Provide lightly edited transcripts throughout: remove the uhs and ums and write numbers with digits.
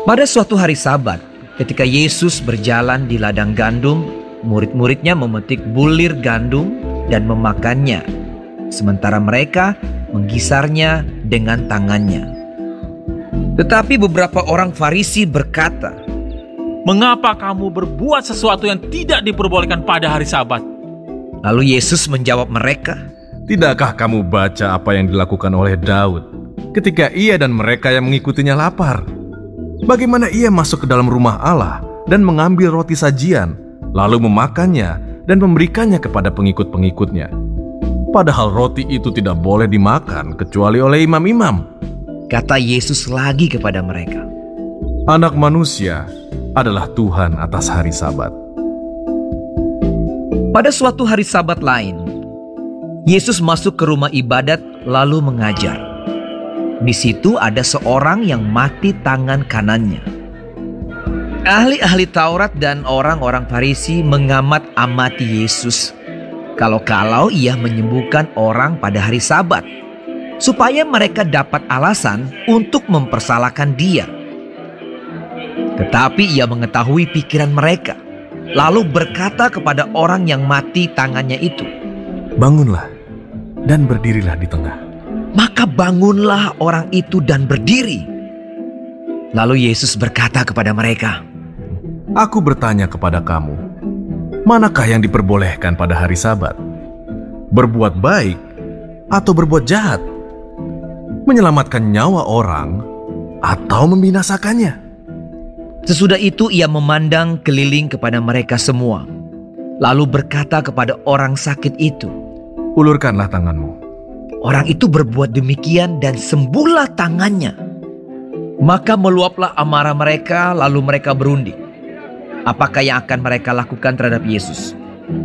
Pada suatu hari Sabat, ketika Yesus berjalan di ladang gandum, murid-muridnya memetik bulir gandum dan memakannya, sementara mereka menggisarnya dengan tangannya. Tetapi beberapa orang Farisi berkata, "Mengapa kamu berbuat sesuatu yang tidak diperbolehkan pada hari Sabat?" Lalu Yesus menjawab mereka, Tidakkah kamu baca apa yang dilakukan oleh Daud ketika ia dan mereka yang mengikutinya lapar? Bagaimana ia masuk ke dalam rumah Allah dan mengambil roti sajian, lalu memakannya dan memberikannya kepada pengikut-pengikutnya. Padahal roti itu tidak boleh dimakan kecuali oleh imam-imam. kata Yesus lagi kepada mereka. Anak manusia adalah Tuhan atas hari Sabat. Pada suatu hari Sabat lain, Yesus masuk ke rumah ibadat lalu mengajar. Di situ ada seorang yang mati tangan kanannya. Ahli-ahli Taurat dan orang-orang Farisi mengamat-amati Yesus kalau ia menyembuhkan orang pada hari Sabat, supaya mereka dapat alasan untuk mempersalahkan dia. Tetapi ia mengetahui pikiran mereka, lalu berkata kepada orang yang mati tangannya itu, Bangunlah dan berdirilah di tengah. Maka bangunlah orang itu dan berdiri. Lalu Yesus berkata kepada mereka, Aku bertanya kepada kamu, manakah yang diperbolehkan pada hari Sabat? Berbuat baik atau berbuat jahat? Menyelamatkan nyawa orang atau membinasakannya? Sesudah itu ia memandang keliling kepada mereka semua, lalu berkata kepada orang sakit itu, Ulurkanlah tanganmu. Orang itu berbuat demikian dan sembuhlah tangannya. Maka meluaplah amarah mereka, lalu mereka berunding. Apakah yang akan mereka lakukan terhadap Yesus?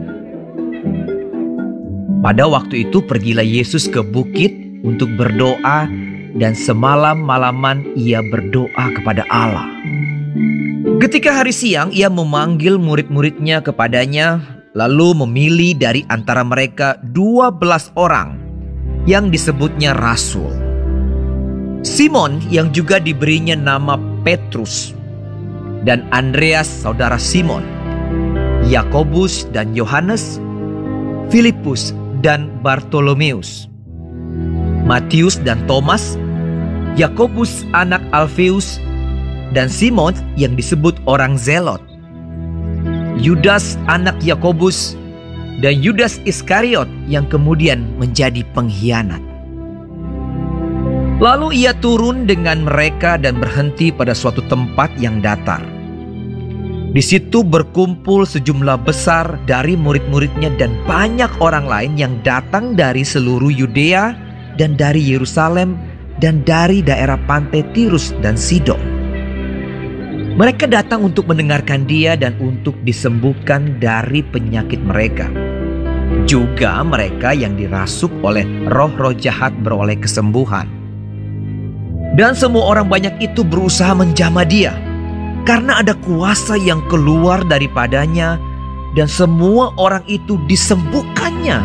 Pada waktu itu pergilah Yesus ke bukit untuk berdoa, dan semalam-malaman ia berdoa kepada Allah. Ketika hari siang ia memanggil murid-muridnya kepadanya, lalu memilih dari antara mereka 12 orang yang disebutnya rasul. Simon yang juga diberinya nama Petrus, dan Andreas saudara Simon, Yakobus dan Yohanes, Filipus dan Bartolomeus, Matius dan Thomas, Yakobus anak Alfeus, dan Simon yang disebut orang Zelot, Yudas anak Yakobus, dan Yudas Iskariot yang kemudian menjadi pengkhianat. Lalu ia turun dengan mereka dan berhenti pada suatu tempat yang datar. Di situ berkumpul sejumlah besar dari murid-muridnya dan banyak orang lain yang datang dari seluruh Yudea dan dari Yerusalem dan dari daerah pantai Tirus dan Sidon. Mereka datang untuk mendengarkan dia dan untuk disembuhkan dari penyakit mereka. Juga mereka yang dirasuk oleh roh-roh jahat beroleh kesembuhan. Dan semua orang banyak itu berusaha menjamah dia, karena ada kuasa yang keluar daripadanya, dan semua orang itu disembuhkannya.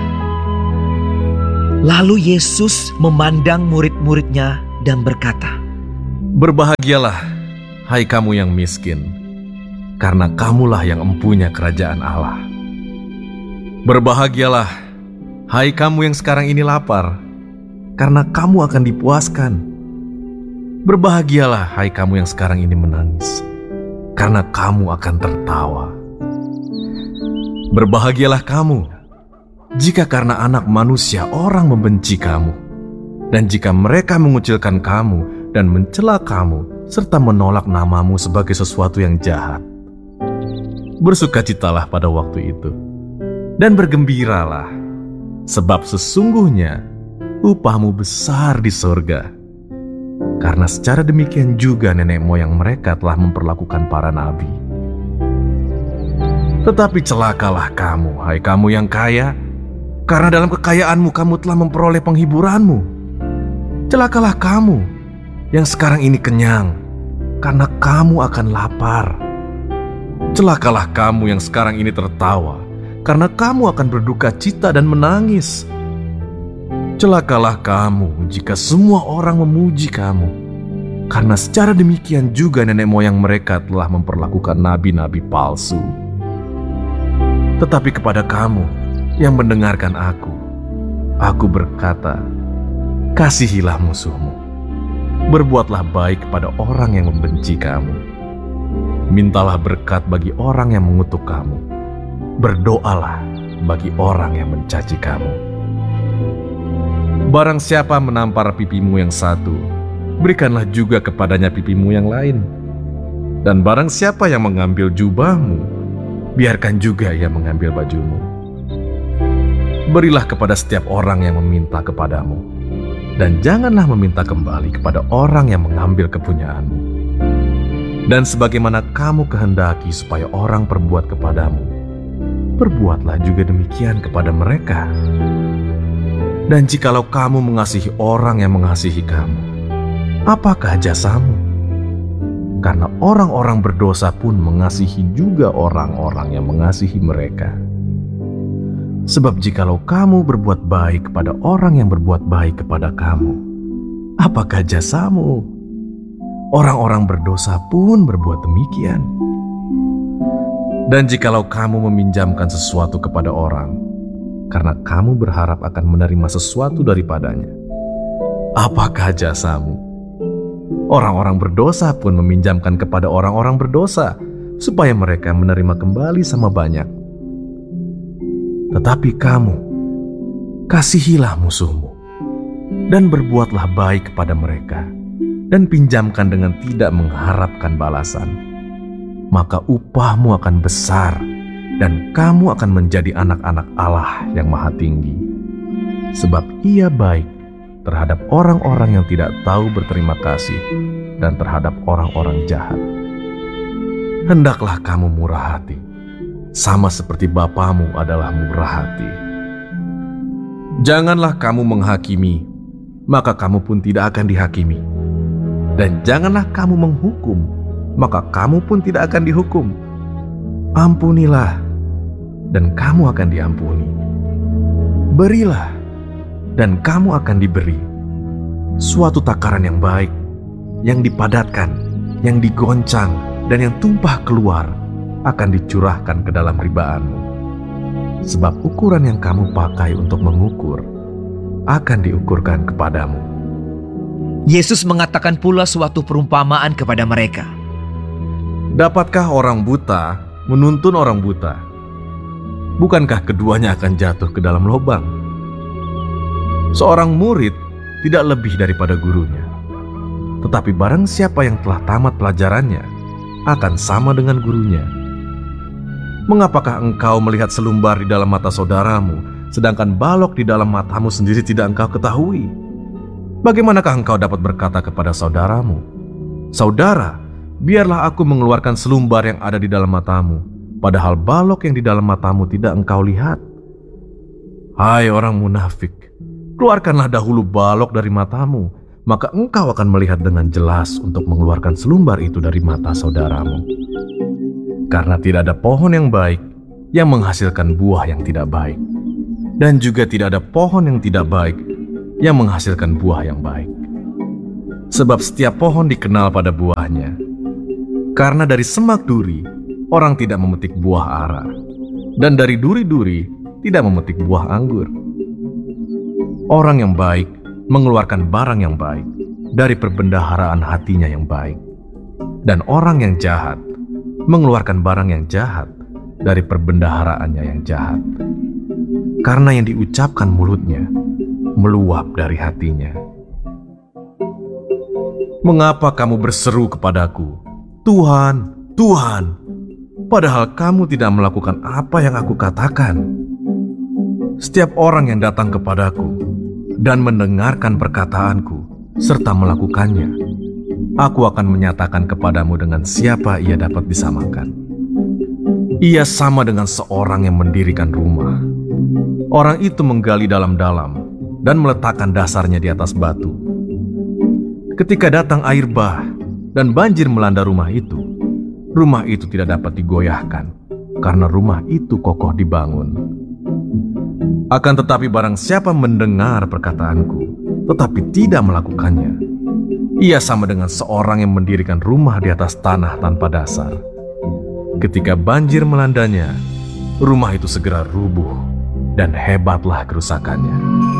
Lalu Yesus memandang murid-muridnya dan berkata, Berbahagialah, hai kamu yang miskin, karena kamulah yang empunya kerajaan Allah. Berbahagialah, hai kamu yang sekarang ini lapar, karena kamu akan dipuaskan. Berbahagialah, hai kamu yang sekarang ini menangis, karena kamu akan tertawa. Berbahagialah kamu, jika karena anak manusia orang membenci kamu, dan jika mereka mengucilkan kamu dan mencela kamu, serta menolak namamu sebagai sesuatu yang jahat. Bersukacitalah pada waktu itu, dan bergembiralah, sebab sesungguhnya upahmu besar di surga. Karena secara demikian juga nenek moyang mereka telah memperlakukan para nabi. Tetapi celakalah kamu, hai kamu yang kaya, karena dalam kekayaanmu kamu telah memperoleh penghiburanmu. Celakalah kamu yang sekarang ini kenyang, karena kamu akan lapar. Celakalah kamu yang sekarang ini tertawa, karena kamu akan berduka cita dan menangis. Celakalah kamu jika semua orang memuji kamu. Karena secara demikian juga nenek moyang mereka telah memperlakukan nabi-nabi palsu. Tetapi kepada kamu yang mendengarkan aku berkata, kasihilah musuhmu. Berbuatlah baik kepada orang yang membenci kamu. Mintalah berkat bagi orang yang mengutuk kamu. Berdoalah bagi orang yang mencaci kamu. Barang siapa menampar pipimu yang satu, berikanlah juga kepadanya pipimu yang lain. Dan barang siapa yang mengambil jubahmu, biarkan juga ia mengambil bajumu. Berilah kepada setiap orang yang meminta kepadamu, dan janganlah meminta kembali kepada orang yang mengambil kepunyaanmu. Dan sebagaimana kamu kehendaki supaya orang perbuat kepadamu, perbuatlah juga demikian kepada mereka. Dan jikalau kamu mengasihi orang yang mengasihi kamu, apakah jasamu? Karena orang-orang berdosa pun mengasihi juga orang-orang yang mengasihi mereka. Sebab jikalau kamu berbuat baik kepada orang yang berbuat baik kepada kamu, apakah jasamu? Orang-orang berdosa pun berbuat demikian. Dan jikalau kamu meminjamkan sesuatu kepada orang, karena kamu berharap akan menerima sesuatu daripadanya, apakah jasamu? Orang-orang berdosa pun meminjamkan kepada orang-orang berdosa, supaya mereka menerima kembali sama banyak. Tetapi kamu, kasihilah musuhmu, dan berbuatlah baik kepada mereka, dan pinjamkan dengan tidak mengharapkan balasan. Maka upahmu akan besar, dan kamu akan menjadi anak-anak Allah yang Maha Tinggi. Sebab Ia baik terhadap orang-orang yang tidak tahu berterima kasih dan terhadap orang-orang jahat. Hendaklah kamu murah hati, sama seperti Bapamu adalah murah hati. Janganlah kamu menghakimi, maka kamu pun tidak akan dihakimi. Dan janganlah kamu menghukum, maka kamu pun tidak akan dihukum. Ampunilah, dan kamu akan diampuni. Berilah, dan kamu akan diberi. Suatu takaran yang baik, yang dipadatkan, yang digoncang, dan yang tumpah keluar, akan dicurahkan ke dalam ribaanmu. Sebab ukuran yang kamu pakai untuk mengukur, akan diukurkan kepadamu. Yesus mengatakan pula suatu perumpamaan kepada mereka. Dapatkah orang buta menuntun orang buta? Bukankah keduanya akan jatuh ke dalam lubang? Seorang murid tidak lebih daripada gurunya. Tetapi barang siapa yang telah tamat pelajarannya, akan sama dengan gurunya. Mengapakah engkau melihat selumbar di dalam mata saudaramu, sedangkan balok di dalam matamu sendiri tidak engkau ketahui? Bagaimanakah engkau dapat berkata kepada saudaramu, "Saudara, biarlah aku mengeluarkan selumbar yang ada di dalam matamu," padahal balok yang di dalam matamu tidak engkau lihat? Hai orang munafik, keluarkanlah dahulu balok dari matamu, maka engkau akan melihat dengan jelas untuk mengeluarkan selumbar itu dari mata saudaramu. Karena tidak ada pohon yang baik yang menghasilkan buah yang tidak baik, dan juga tidak ada pohon yang tidak baik yang menghasilkan buah yang baik. Sebab setiap pohon dikenal pada buahnya. Karena dari semak duri orang tidak memetik buah ara, dan dari duri-duri tidak memetik buah anggur. Orang yang baik mengeluarkan barang yang baik dari perbendaharaan hatinya yang baik, dan orang yang jahat mengeluarkan barang yang jahat dari perbendaharaannya yang jahat. Karena yang diucapkan mulutnya meluap dari hatinya. Mengapa kamu berseru kepadaku, "Tuhan, Tuhan," padahal kamu tidak melakukan apa yang aku katakan? Setiap orang yang datang kepadaku dan mendengarkan perkataanku serta melakukannya, aku akan menyatakan kepadamu dengan siapa ia dapat disamakan. Ia sama dengan seorang yang mendirikan rumah. Orang itu menggali dalam-dalam dan meletakkan dasarnya di atas batu. Ketika datang air bah dan banjir melanda rumah itu tidak dapat digoyahkan, karena rumah itu kokoh dibangun. Akan tetapi barang siapa mendengar perkataanku, tetapi tidak melakukannya, Ia sama dengan seorang yang mendirikan rumah di atas tanah tanpa dasar. Ketika banjir melandanya, rumah itu segera rubuh dan hebatlah kerusakannya.